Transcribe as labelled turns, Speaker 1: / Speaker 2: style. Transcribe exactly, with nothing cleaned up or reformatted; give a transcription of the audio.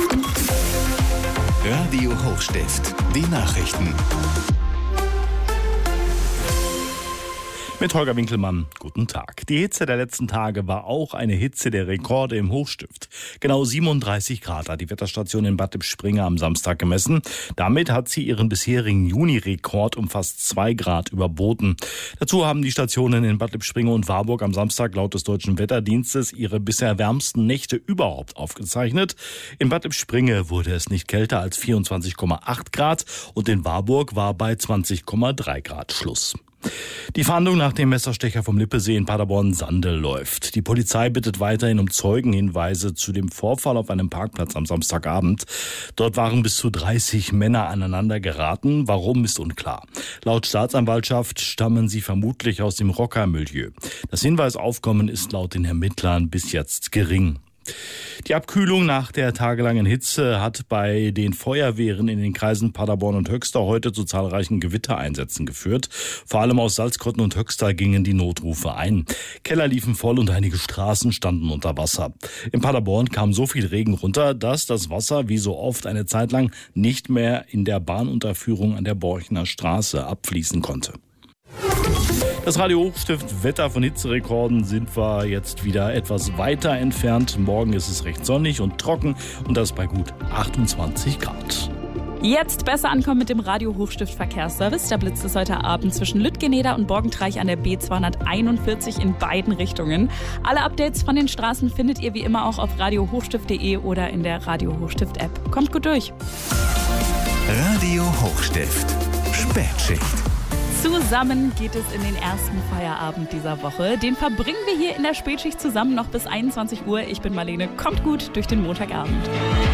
Speaker 1: Radio Hochstift, die Nachrichten.
Speaker 2: Mit Holger Winkelmann, guten Tag. Die Hitze der letzten Tage war auch eine Hitze der Rekorde im Hochstift. Genau siebenunddreißig Grad hat die Wetterstation in Bad Lippspringe am Samstag gemessen. Damit hat sie ihren bisherigen Juni-Rekord um fast zwei Grad überboten. Dazu haben die Stationen in Bad Lippspringe und Warburg am Samstag laut des Deutschen Wetterdienstes ihre bisher wärmsten Nächte überhaupt aufgezeichnet. In Bad Lippspringe wurde es nicht kälter als vierundzwanzig Komma acht Grad und in Warburg war bei zwanzig Komma drei Grad Schluss. Die Fahndung nach dem Messerstecher vom Lippesee in Paderborn-Sande läuft. Die Polizei bittet weiterhin um Zeugenhinweise zu dem Vorfall auf einem Parkplatz am Samstagabend. Dort waren bis zu dreißig Männer aneinander geraten. Warum, ist unklar. Laut Staatsanwaltschaft stammen sie vermutlich aus dem Rockermilieu. Das Hinweisaufkommen ist laut den Ermittlern bis jetzt gering. Die Abkühlung nach der tagelangen Hitze hat bei den Feuerwehren in den Kreisen Paderborn und Höxter heute zu zahlreichen Gewittereinsätzen geführt. Vor allem aus Salzkotten und Höxter gingen die Notrufe ein. Keller liefen voll und einige Straßen standen unter Wasser. In Paderborn kam so viel Regen runter, dass das Wasser wie so oft eine Zeit lang nicht mehr in der Bahnunterführung an der Borchener Straße abfließen konnte. Das Radio Hochstift Wetter von Hitzerekorden sind wir jetzt wieder etwas weiter entfernt. Morgen ist es recht sonnig und trocken und das bei gut achtundzwanzig Grad.
Speaker 3: Jetzt besser ankommen mit dem Radio Hochstift Verkehrsservice. Da blitzt es heute Abend zwischen Lüttgeneder und Borgentreich an der B zweihunderteinundvierzig in beiden Richtungen. Alle Updates von den Straßen findet ihr wie immer auch auf radio hochstift punkt de oder in der Radio Hochstift App. Kommt gut durch.
Speaker 1: Radio Hochstift, Spätschicht.
Speaker 3: Zusammen geht es in den ersten Feierabend dieser Woche. Den verbringen wir hier in der Spätschicht zusammen noch bis einundzwanzig Uhr. Ich bin Marlene. Kommt gut durch den Montagabend.